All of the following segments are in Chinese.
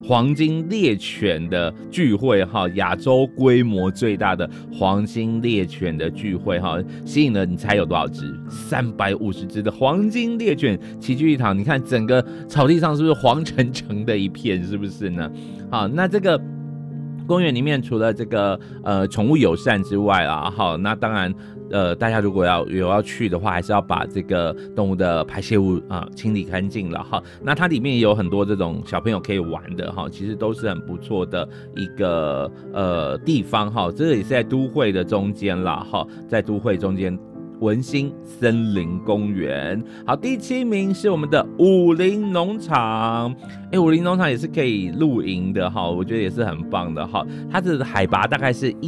黄金猎犬的聚会哈，亚洲规模最大的黄金猎犬的聚会哈，吸引了你猜有多少只？350只的黄金猎犬齐聚一堂，你看整个草地上是不是黄澄澄的一片，是不是呢？好，那这个公园里面除了这个宠物友善之外啦，好，那当然大家如果要去的话，还是要把这个动物的排泄物清理干净了哈。那它里面也有很多这种小朋友可以玩的哈，其实都是很不错的一个地方哈。这个也是在都会的中间啦哈，在都会中间。文心森林公园，好，第7名是我们的武林农场。武林农场也是可以露营的哈，我觉得也是很棒的哈。它的海拔大概是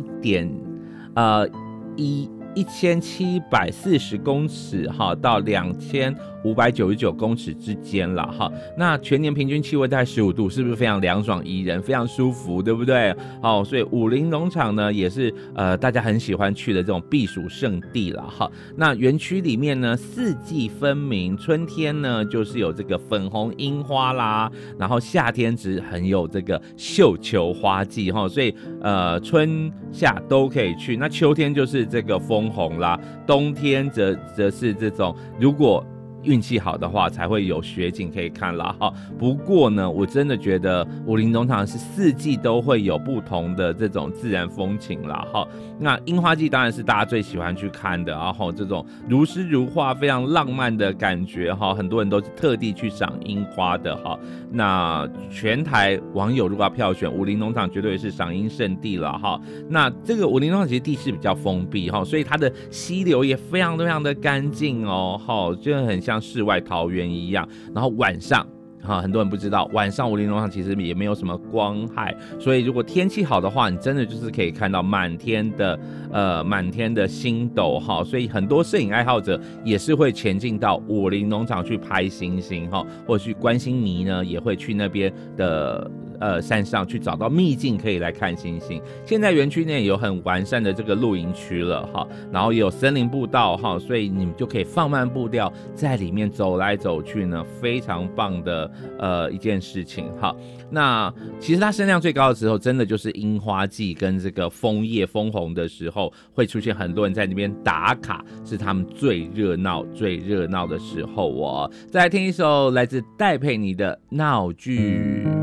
1740公尺哈到2599公尺之间了哈。那全年平均气温大概15度，是不是非常凉爽宜人，非常舒服，对不对？好，所以武林农场呢也是大家很喜欢去的这种避暑胜地了哈。那园区里面呢四季分明，春天呢就是有这个粉红樱花啦，然后夏天只很有这个绣球花季哈，所以春夏都可以去。那秋天就是这个枫红啦，冬天则是这种如果运气好的话才会有雪景可以看啦哈。不过呢，我真的觉得武林农场是4季都会有不同的这种自然风情啦哈。那樱花季当然是大家最喜欢去看的，然后这种如诗如画、非常浪漫的感觉哈，很多人都是特地去赏樱花的哈。那全台网友如果要票选，武林农场绝对是赏樱圣地了哈。那这个武林农场其实地势比较封闭哈，所以它的溪流也非常非常的干净哦，哈，就很像世外桃源一样。然后晚上很多人不知道，晚上武林农场其实也没有什么光害，所以如果天气好的话，你真的就是可以看到满天的星斗哈。所以很多摄影爱好者也是会前进到武林农场去拍星星哈，或者去观星迷呢也会去那边的山上去找到秘境可以来看星星。现在园区内有很完善的这个露营区了哈，然后也有森林步道哈，所以你们就可以放慢步调在里面走来走去呢，非常棒的一件事情哈。那其实它声量最高的时候，真的就是樱花季跟这个枫叶枫红的时候，会出现很多人在那边打卡，是他们最热闹的时候哦。再来听一首来自戴佩妮的闹剧。